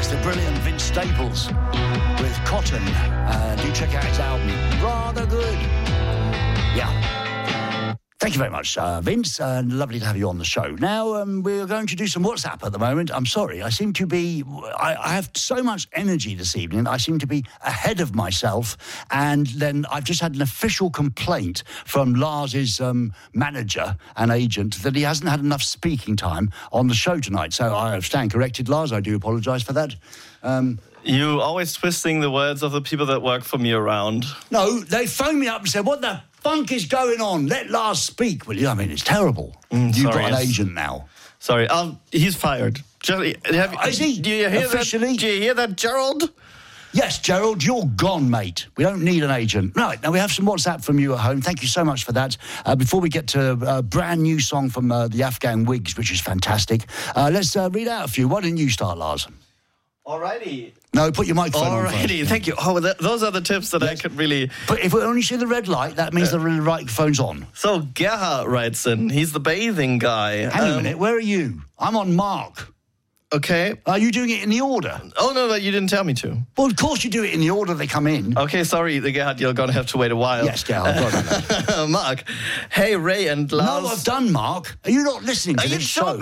That's the brilliant Vince Staples with Cotton. Do check out his album. Rather good. Yeah. Thank you very much, Vince. Lovely to have you on the show. Now, we're going to do some WhatsApp at the moment. I'm sorry. I seem to be... I have so much energy this evening. I seem to be ahead of myself. And then I've just had an official complaint from Lars's manager and agent that he hasn't had enough speaking time on the show tonight. So I stand corrected, Lars. I do apologise for that. You always twisting the words of the people that work for me around. No, they phoned me up and said, what the funk is going on? Let Lars speak, will you? I mean, it's terrible. You've got an agent now. Sorry, he's fired. Is he? Do you hear officially? That? Do you hear that, Gerald? Yes, Gerald, you're gone, mate. We don't need an agent. Right, now we have some WhatsApp from you at home. Thank you so much for that. Before we get to a brand new song from the Afghan Wigs, which is fantastic, let's read out a few. Why didn't you start, Lars? Alrighty. No, put your microphone on first. Alrighty, thank you. Oh, those are the tips that I could really... But if we only see the red light, that means the microphone's on. So Gerhard writes in. He's the bathing guy. Hang a minute, where are you? I'm on Mark. Okay. Are you doing it in the order? Oh, no, you didn't tell me to. Well, of course you do it in the order they come in. Okay, sorry, Gerhard, you're going to have to wait a while. Yes, Gerhard, got it. Mark, hey, Ray and Lars. No, I've done, Mark. Are you not listening to this show?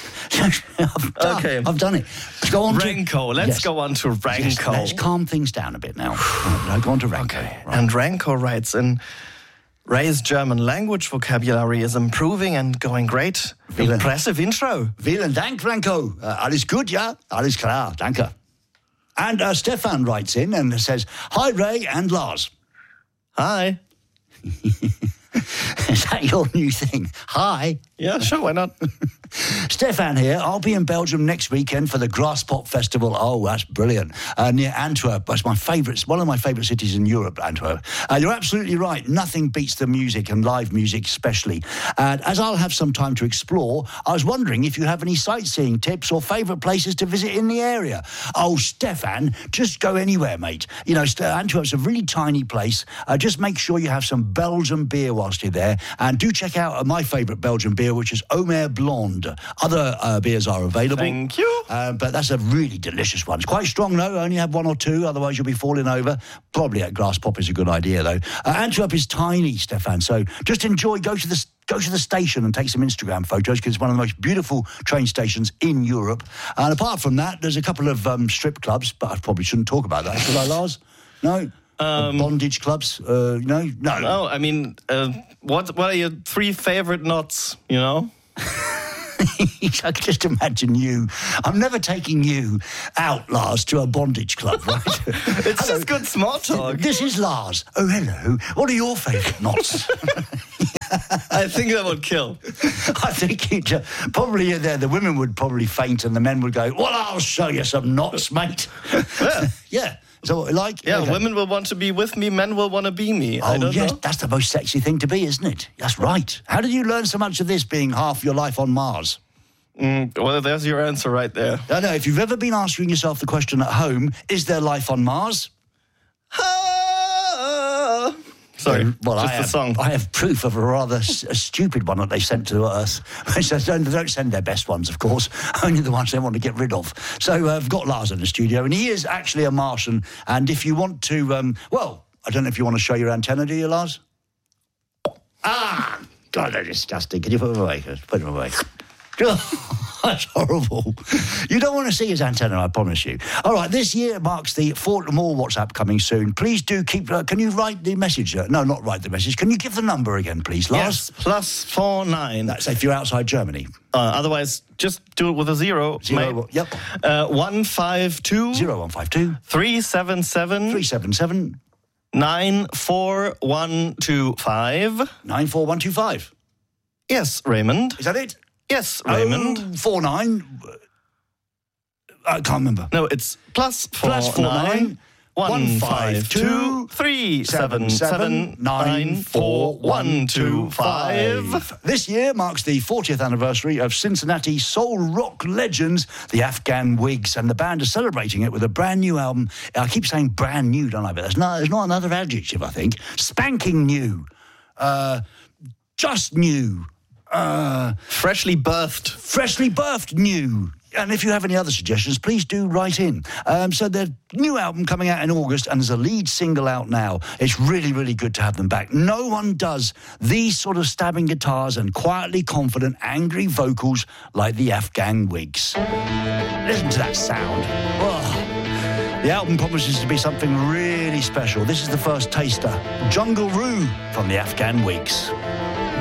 I've done it. Go on Ranko. Let's go on to Ranko. Yes, let's calm things down a bit now. Go on to Ranko. Okay. Right. And Ranko writes in, Ray's German language vocabulary is improving and going great. Impressive intro. Vielen Dank, Ranko. Alles gut, ja? Alles klar, danke. And Stefan writes in and says, hi, Ray and Lars. Hi. Is that your new thing? Hi. Yeah, sure, why not? Stefan here. I'll be in Belgium next weekend for the Grasspop Festival. Oh, that's brilliant. Near Antwerp. That's one of my favourite cities in Europe, Antwerp. You're absolutely right. Nothing beats the music and live music especially. And as I'll have some time to explore, I was wondering if you have any sightseeing tips or favourite places to visit in the area. Oh, Stefan, just go anywhere, mate. You know, Antwerp's a really tiny place. Just make sure you have some Belgian beer whilst you're there. And do check out my favourite Belgian beer, which is Omer Blonde. Other beers are available. Thank you. But that's a really delicious one. It's quite strong, though. Only have one or two, otherwise you'll be falling over. Probably at Grasspop is a good idea, though. Antwerp is tiny, Stefan, so just enjoy. Go to the station and take some Instagram photos because it's one of the most beautiful train stations in Europe. And apart from that, there's a couple of strip clubs, but I probably shouldn't talk about that, should I, Lars? No? Bondage clubs? No? No, I mean, what are your 3 favorite knots, you know? I can just imagine you. I'm never taking you out, Lars, to a bondage club, right? It's just good small talk. This is Lars. Oh, hello. What are your favourite knots? I think that would kill. I think probably the women would probably faint and the men would go, well, I'll show you some knots, mate. Yeah. Yeah. So, like... Yeah, okay. Women will want to be with me, men will want to be me. Oh, I don't know. That's the most sexy thing to be, isn't it? That's right. How did you learn so much of this being half your life on Mars? Well, there's your answer right there. I know. If you've ever been asking yourself the question at home, is there life on Mars? Sorry, well, just the song. I have proof of a rather stupid one that they sent to Earth. So don't send their best ones, of course, only the ones they want to get rid of. So I've got Lars in the studio, and he is actually a Martian. And if you want to, I don't know if you want to show your antenna, do you, Lars? Ah! God, they're disgusting. Can you put them away? Put them away. That's horrible. You don't want to see his antenna, I promise you. All right, this year marks the more WhatsApp coming soon. Please do keep... can you write the message? No, not write the message. Can you give the number again, please, Lars? Yes, +49. That's if you're outside Germany. Otherwise, just do it with a 0. Yep. 152... 0152... 377... 377... 94125. 94125. Yes, Raymond. Is that it? Yes, Raymond. 49. I can't remember. No, it's +49 152 377 94125. This year marks the 40th anniversary of Cincinnati soul rock legends, the Afghan Wigs, and the band are celebrating it with a brand new album. I keep saying brand new, don't I? But there's not another adjective, I think. Spanking new. Just new. Freshly birthed new. And if you have any other suggestions, please do write in. So their new album coming out in August, and there's a lead single out now. It's really, really good to have them back. No one does these sort of stabbing guitars and quietly confident, angry vocals like the Afghan Whigs. Listen to that sound. Oh. The album promises to be something really special. This is the first taster. Jungle Roo from the Afghan Whigs.